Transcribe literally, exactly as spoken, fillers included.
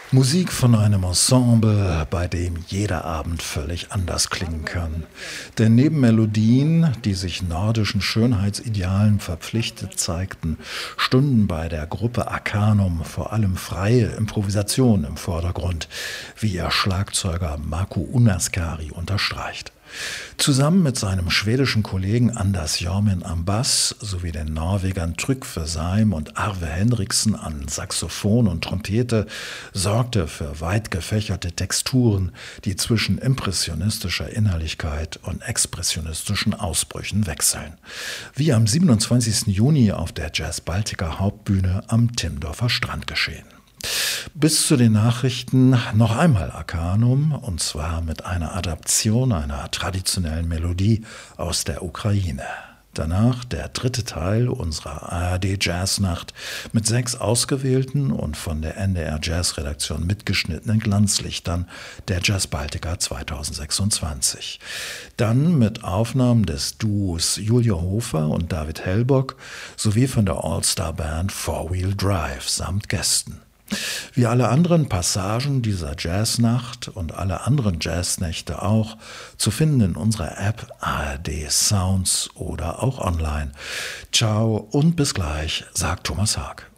Musik von einem Ensemble, bei dem jeder Abend völlig anders klingen kann. Denn neben Melodien, die sich nordischen Schönheitsidealen verpflichtet zeigten, stunden bei der Gruppe Arcanum vor allem freie Improvisation im Vordergrund, wie ihr Schlagzeuger Marco Unaskari unterstreicht. Zusammen mit seinem schwedischen Kollegen Anders Jormin am Bass sowie den Norwegern Trygve Seim und Arve Henriksen an Saxophon und Trompete sorgte für weit gefächerte Texturen, die zwischen impressionistischer Innerlichkeit und expressionistischen Ausbrüchen wechseln. Wie am siebenundzwanzigsten Juni auf der Jazz Baltica Hauptbühne am Timdorfer Strand geschehen. Bis zu den Nachrichten noch einmal Arcanum, und zwar mit einer Adaption einer traditionellen Melodie aus der Ukraine. Danach der dritte Teil unserer A R D Jazznacht mit sechs ausgewählten und von der N D R Jazz-Redaktion mitgeschnittenen Glanzlichtern der Jazz Baltica zweitausendsechsundzwanzig. Dann mit Aufnahmen des Duos Julia Hofer und David Hellbock sowie von der All-Star-Band Four Wheel Drive samt Gästen. Wie alle anderen Passagen dieser Jazznacht und alle anderen Jazznächte auch zu finden in unserer App A R D Sounds oder auch online. Ciao und bis gleich, sagt Thomas Haag.